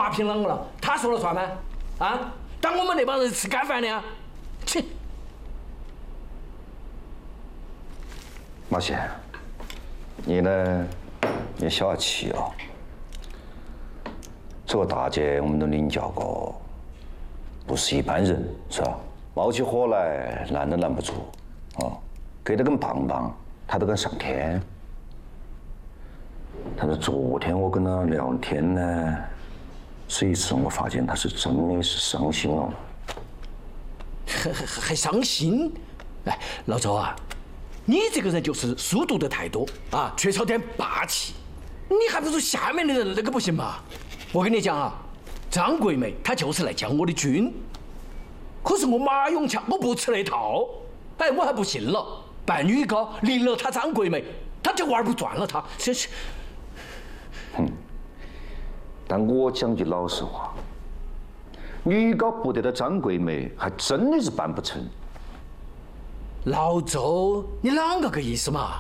娃凭啷个了？他说了算吗？啊，当我们那帮人吃干饭的呀？切！ 马贤，你呢，别小气哦。这个大姐我们都领教过，不是一般人，是吧？冒起火来拦都拦不住，哦，给得跟棒棒，她都敢上天。但是昨天我跟她聊天呢，这一次我发现她是真的是伤心了。 还伤心？哎，老周啊，你这个人就是书读得太多啊，缺少点霸气。你还不如下面的人那个不行吗？我跟你讲啊，张桂梅她就是来将我的军，可是我马永强我不吃那套，哎，我还不信了，扮女高离了她张桂梅，她就玩不转了她，真是。 但我讲句老实话，女高不得到张桂梅，还真的是办不成。 老周，你啷个意思嘛？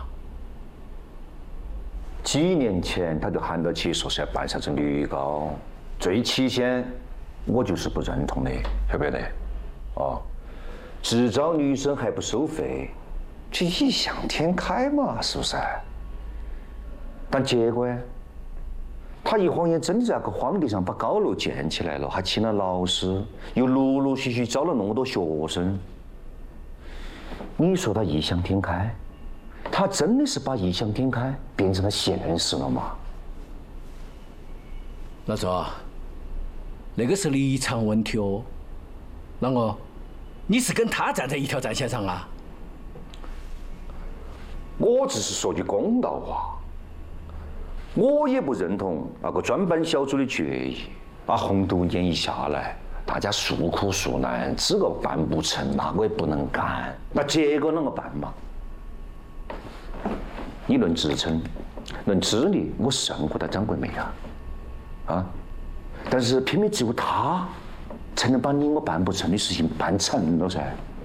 几年前他就喊到起说是要办啥子女高，最起先我就是不认同的，晓不晓得？哦，只招女生还不收费，这异想天开嘛，是不是？但结果呢？他一晃眼真的在那个荒地上把高楼建起来了，还请了老师，又陆陆续续招了那么多学生。你说他异想天开？他真的是把异想天开变成了现实了吗？ 老周，那个是立场问题哦。啷个？你是跟他站在一条战线上啊？ 我只是说句公道话。我也不认同那个专班小组的决议，把红豆演绎下来，大家诉苦诉难，这个办不成，那个也不能干，那结果啷个办嘛？你论职称，论资历，我胜过他张桂梅啊，但是偏偏只有他才能把你我办不成的事情办成了噻。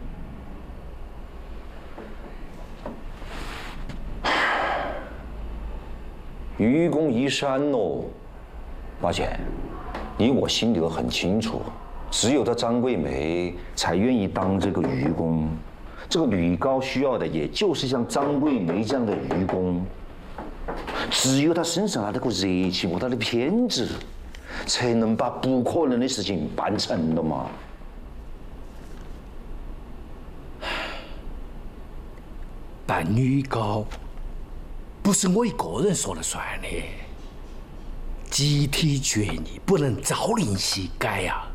愚公移山喽，马姐，你我心里都很清楚，只有他张桂梅才愿意当这个愚公。这个女高需要的也就是像张桂梅这样的愚公，只有她身上那个热情和她的偏执，才能把不可能的事情办成了嘛。 办女高不是我一个人说了算的，集体决议不能朝令夕改呀。